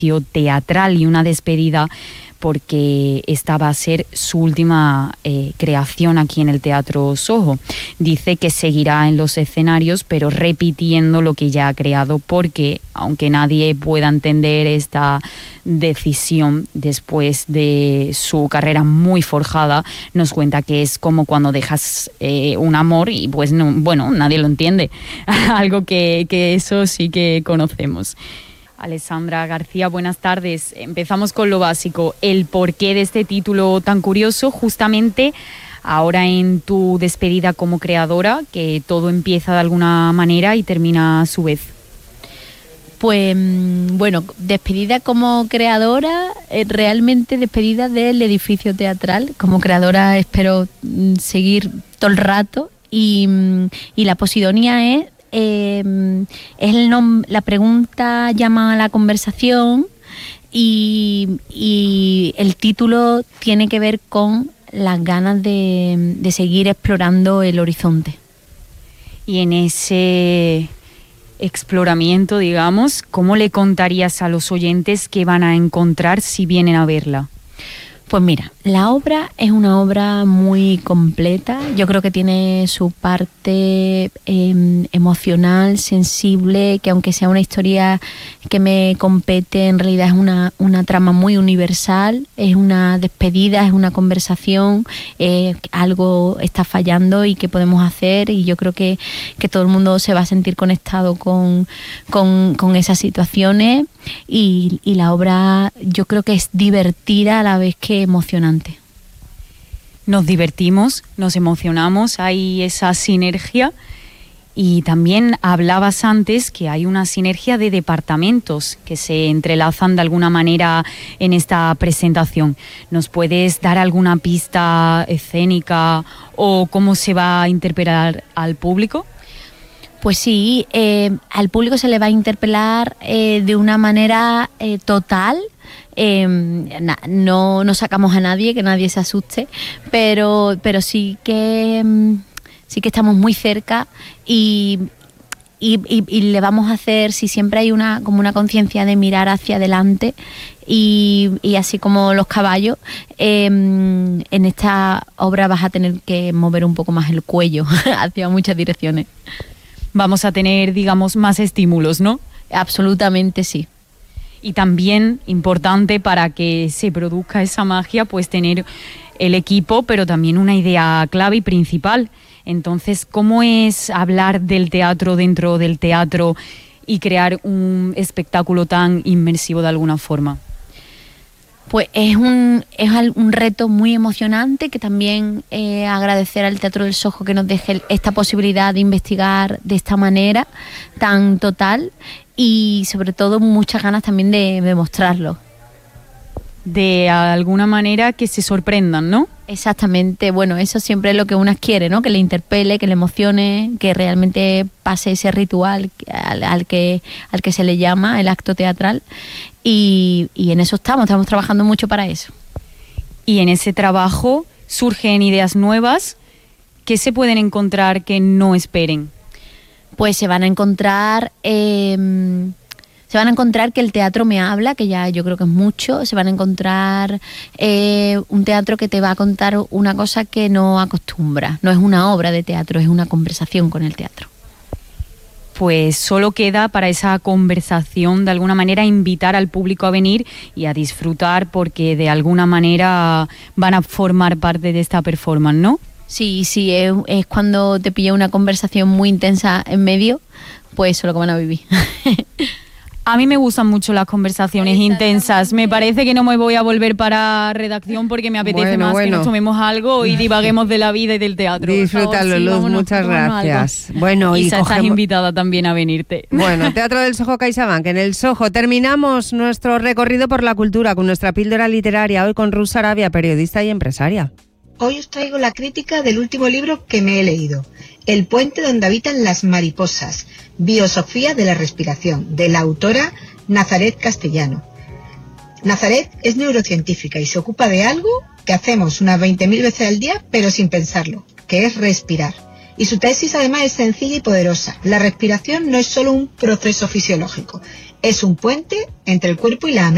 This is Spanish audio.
teatral y una despedida, porque esta va a ser su última creación aquí en el Teatro Soho. Dice que seguirá en los escenarios, pero repitiendo lo que ya ha creado, porque aunque nadie pueda entender esta decisión después de su carrera muy forjada, nos cuenta que es como cuando dejas un amor y pues no, bueno, nadie lo entiende. Algo que eso sí que conocemos. Alessandra García, buenas tardes. Empezamos con lo básico, el porqué de este título tan curioso, justamente ahora en tu despedida como creadora, que todo empieza de alguna manera y termina a su vez. Pues bueno, despedida como creadora, realmente despedida del edificio teatral. Como creadora espero seguir todo el rato y la posidonia es la pregunta llama a la conversación y el título tiene que ver con las ganas de seguir explorando el horizonte. Y en ese exploramiento, digamos, ¿cómo le contarías a los oyentes qué van a encontrar si vienen a verla? Pues mira, la obra es una obra muy completa. Yo creo que tiene su parte emocional, sensible, que aunque sea una historia que me compete, en realidad es una trama muy universal, es una despedida, es una conversación, algo está fallando y qué podemos hacer, y yo creo que todo el mundo se va a sentir conectado con esas situaciones, y la obra yo creo que es divertida a la vez que emocionante. Nos divertimos, nos emocionamos, hay esa sinergia, y también hablabas antes que hay una sinergia de departamentos que se entrelazan de alguna manera en esta presentación. ¿Nos puedes dar alguna pista escénica o cómo se va a interpretar al público? Pues sí, al público se le va a interpelar de una manera total. No sacamos a nadie, que nadie se asuste, pero sí que estamos muy cerca y le vamos a hacer, si siempre hay como una conciencia de mirar hacia adelante y así como los caballos, en esta obra vas a tener que mover un poco más el cuello hacia muchas direcciones. Vamos a tener, digamos, más estímulos, ¿no? Absolutamente sí. Y también importante para que se produzca esa magia, pues tener el equipo, pero también una idea clave y principal. Entonces, ¿cómo es hablar del teatro dentro del teatro y crear un espectáculo tan inmersivo de alguna forma? Pues es un reto muy emocionante, que también agradecer al Teatro del Soho que nos deje esta posibilidad de investigar de esta manera tan total, y sobre todo muchas ganas también de mostrarlo. De alguna manera que se sorprendan, ¿no? Exactamente, bueno, eso siempre es lo que uno quiere, ¿no? Que le interpele, que le emocione, que realmente pase ese ritual al que se le llama el acto teatral, y en eso estamos trabajando mucho para eso. Y en ese trabajo surgen ideas nuevas. ¿Qué se pueden encontrar que no esperen? Pues se van a encontrar que el teatro me habla, que ya yo creo que es mucho. Se van a encontrar un teatro que te va a contar una cosa que no acostumbra. No es una obra de teatro, es una conversación con el teatro. Pues solo queda para esa conversación, de alguna manera, invitar al público a venir y a disfrutar, porque de alguna manera van a formar parte de esta performance, ¿no? Sí, es cuando te pilla una conversación muy intensa en medio, pues eso es lo que van a vivir. A mí me gustan mucho las conversaciones intensas. Me parece que no me voy a volver para redacción porque me apetece que nos tomemos algo y divaguemos de la vida y del teatro. Disfrútalo, sí, Luz, muchas gracias. Bueno, Isa, estás invitada también a venirte. Bueno, Teatro del Soho CaixaBank, en el Soho. Terminamos nuestro recorrido por la cultura con nuestra píldora literaria, hoy con Rus Arabia, periodista y empresaria. Hoy os traigo la crítica del último libro que me he leído, El puente donde habitan las mariposas, Biosofía de la respiración, de la autora Nazaret Castellano. Nazaret es neurocientífica y se ocupa de algo que hacemos unas 20.000 veces al día, pero sin pensarlo, que es respirar. Y su tesis además es sencilla y poderosa. La respiración no es solo un proceso fisiológico, es un puente entre el cuerpo y la mente.